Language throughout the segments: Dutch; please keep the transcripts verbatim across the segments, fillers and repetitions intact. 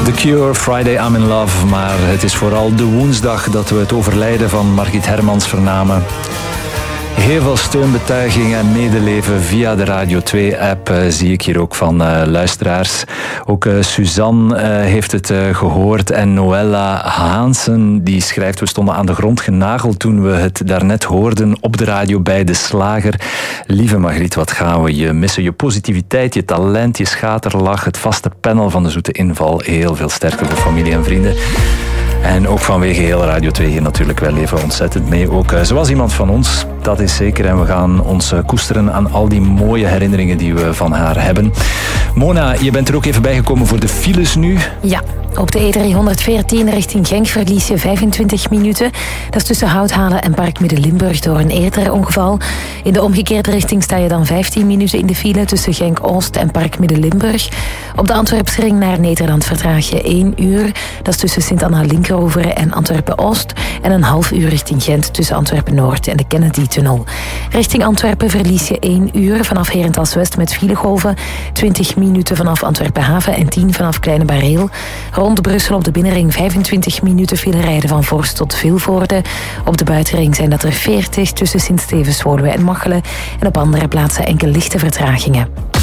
The Cure, Friday I'm in Love. Maar het is vooral de woensdag dat we het overlijden van Margriet Hermans vernamen. Heel veel steunbetuiging en medeleven via de Radio twee-app uh, zie ik hier ook van uh, luisteraars. Ook uh, Suzanne uh, heeft het uh, gehoord en Noella Haansen die schrijft: we stonden aan de grond genageld toen we het daarnet hoorden op de radio bij De Slager. Lieve Margriet, wat gaan we je missen. Je positiviteit, je talent, je schaterlach, het vaste panel van de Zoete Inval. Heel veel sterkte voor familie en vrienden. En ook vanwege heel Radio twee hier natuurlijk wel even ontzettend mee. Ook uh, zoals iemand van ons, dat is zeker. En we gaan ons uh, koesteren aan al die mooie herinneringen die we van haar hebben. Mona, je bent er ook even bijgekomen voor de files nu. Ja, op de E driehonderdveertien richting Genk verlies je vijfentwintig minuten. Dat is tussen Houthalen en Park Midden-Limburg door een eerder ongeval. In de omgekeerde richting sta je dan vijftien minuten in de file tussen Genk-Oost en Park Midden-Limburg. Op de Antwerpsring naar Nederland vertraag je één uur. Dat is tussen Sint-Anna-Linkeroveren en Antwerpen-Oost. En een half uur richting Gent tussen Antwerpen-Noord en de Kennedy-tunnel. Richting Antwerpen verlies je één uur vanaf Herentals-West met filegolven. twintig minuten vanaf Antwerpen-Haven en tien vanaf Kleine Bareel. Rond Brussel op de binnenring vijfentwintig minuten file rijden van Vorst tot Vilvoorde. Op de buitenring zijn dat er veertig tussen Sint-Stevens, Woluwe en Machelen. En op andere plaatsen enkele lichte vertragingen.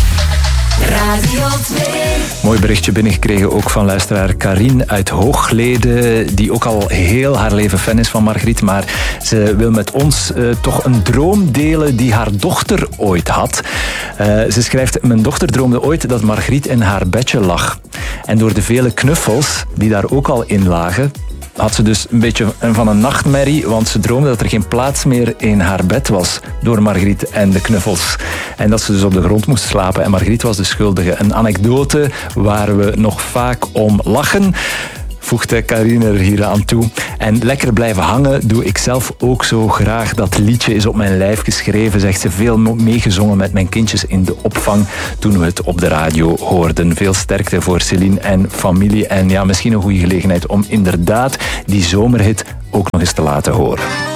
Radio twee. Mooi berichtje binnengekregen ook van luisteraar Karin uit Hooglede, die ook al heel haar leven fan is van Margriet, maar ze wil met ons uh, toch een droom delen die haar dochter ooit had. Uh, ze schrijft: mijn dochter droomde ooit dat Margriet in haar bedje lag. En door de vele knuffels die daar ook al in lagen, had ze dus een beetje van een nachtmerrie, want ze droomde dat er geen plaats meer in haar bed was door Margriet en de knuffels. En dat ze dus op de grond moest slapen en Margriet was de schuldige. Een anekdote waar we nog vaak om lachen, voegde Karine er hier aan toe. En lekker blijven hangen doe ik zelf ook zo graag. Dat liedje is op mijn lijf geschreven, zegt ze. Veel meegezongen met mijn kindjes in de opvang toen we het op de radio hoorden. Veel sterkte voor Céline en familie. En ja, misschien een goede gelegenheid om inderdaad die zomerhit ook nog eens te laten horen.